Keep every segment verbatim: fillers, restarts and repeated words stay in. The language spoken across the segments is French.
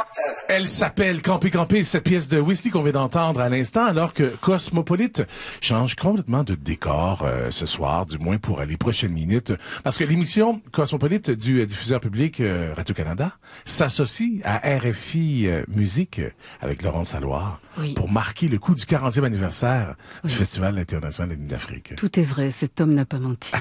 Elle s'appelle Campé Campé, cette pièce de Whistler qu'on vient d'entendre à l'instant, alors que Cosmopolite change complètement de décor euh, ce soir, du moins pour les prochaines minutes, parce que l'émission Cosmopolite du euh, diffuseur public euh, Radio-Canada s'associe à R F I euh, Musique avec Laurence Alloire oui. pour marquer le coup du quarantième anniversaire oui. du Festival international de d'Afrique. Tout est vrai, cet homme n'a pas menti.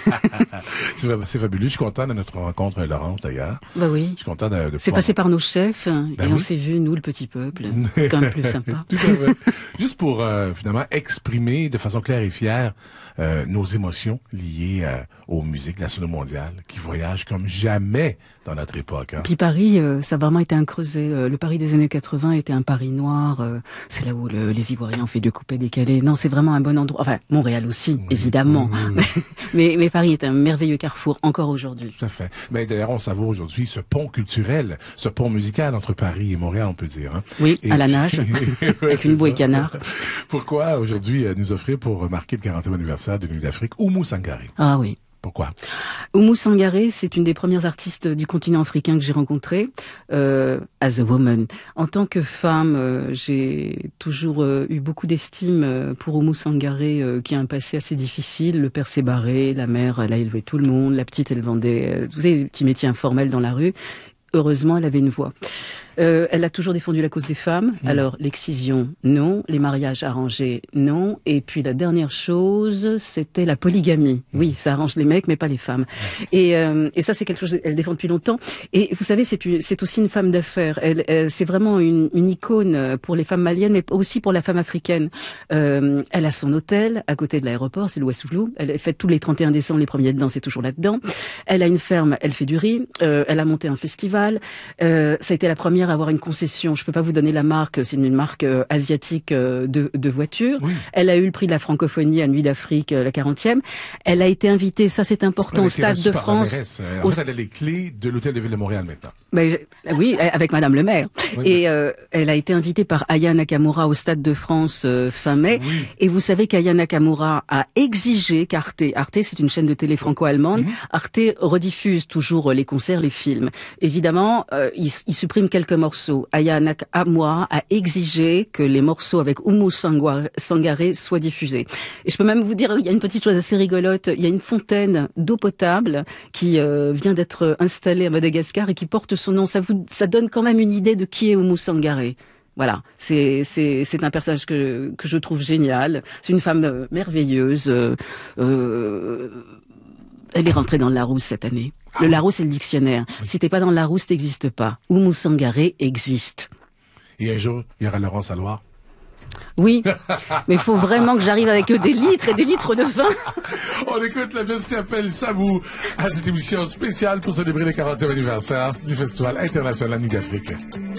C'est fabuleux, je suis content de notre rencontre, Laurence, d'ailleurs. Bah oui. Je suis content de, de C'est pouvoir... passé par nos chefs, ben et oui. on s'est vu, nous, le petit peuple. C'est quand même plus sympa. Tout à fait. Juste pour, euh, finalement, exprimer de façon claire et fière euh, nos émotions liées euh, aux musiques de la sono mondiale, qui voyagent comme jamais dans notre époque. Hein. Puis Paris, euh, ça a vraiment été un creuset. Euh, le Paris des années quatre-vingts était un Paris noir. Euh, c'est là où le, les Ivoiriens ont fait deux coupés décalés. Non, c'est vraiment un bon endroit. Enfin, Montréal aussi, oui, évidemment. Oui, oui, oui. mais, mais Paris est un merveilleux carrefour, encore aujourd'hui. Tout à fait. Mais d'ailleurs, on savoure aujourd'hui ce pont culturel, ce pont musical entre Paris et Montréal, on peut dire. Hein. Oui, et à la nage, ouais, avec une bouée canard. Pourquoi aujourd'hui euh, nous offrir pour marquer le quarantième anniversaire de Nuit d'Afrique Oumou Sangaré? Ah oui. Pourquoi? Oumou Sangaré, c'est une des premières artistes du continent africain que j'ai rencontrée, euh, as a woman. En tant que femme, euh, j'ai toujours euh, eu beaucoup d'estime euh, pour Oumou Sangaré, euh, qui a un passé assez difficile. Le père s'est barré, la mère, elle a élevé tout le monde, la petite, elle vendait, euh, vous savez, des petits métiers informels dans la rue. Heureusement, elle avait une voix. Euh, elle a toujours défendu la cause des femmes. Mmh. Alors, l'excision, non. Les mariages arrangés, non. Et puis, la dernière chose, c'était la polygamie. Mmh. Oui, ça arrange les mecs, mais pas les femmes. Mmh. Et, euh, et ça, c'est quelque chose qu'elle défend depuis longtemps. Et vous savez, c'est, c'est aussi une femme d'affaires. Elle, elle, c'est vraiment une, une icône pour les femmes maliennes, mais aussi pour la femme africaine. Euh, elle a son hôtel à côté de l'aéroport, c'est l'Ouest-Ouloulou. Elle fait tous les trente et un décembre, les premiers dedans, c'est toujours là-dedans. Elle a une ferme, elle fait du riz. Euh, elle a monté un festival. Euh, ça a été la première à avoir une concession. Je peux pas vous donner la marque, c'est une marque euh, asiatique euh, de, de voitures. Oui. Elle a eu le prix de la francophonie à Nuit d'Afrique, euh, la quarantième. Elle a été invitée, ça c'est important, ouais, au Stade de France. En fait, elle a les clés de l'Hôtel de Ville de Montréal maintenant. Ben, oui, avec Madame le maire. Oui, et euh, elle a été invitée par Aya Nakamura au Stade de France euh, fin mai. Oui. Et vous savez qu'Aya Nakamura a exigé qu'Arte, Arte c'est une chaîne de télé franco-allemande, mmh. Arte rediffuse toujours les concerts, les films. Évidemment, euh, il, il supprime quelques morceaux. Aya Nakamura a exigé que les morceaux avec Oumou Sangaré soient diffusés. Et je peux même vous dire, il y a une petite chose assez rigolote. Il y a une fontaine d'eau potable qui euh, vient d'être installée à Madagascar et qui porte son nom. Ça vous, ça donne quand même une idée de qui est Oumou Sangaré. Voilà, c'est c'est c'est un personnage que que je trouve génial. C'est une femme euh, merveilleuse. Euh, euh, elle est rentrée dans le Larousse cette année. Le Larousse, c'est le dictionnaire. Oui. Si t'es pas dans le Larousse, t'existes pas. Oumou Sangaré existe. Et un jour, il y aura Laurence Alloire. Oui, mais il faut vraiment que j'arrive avec eux des litres et des litres de vin. On écoute la pièce qui s'appelle Sabou à cette émission spéciale pour célébrer le quarantième anniversaire du Festival international Nuit d'Afrique.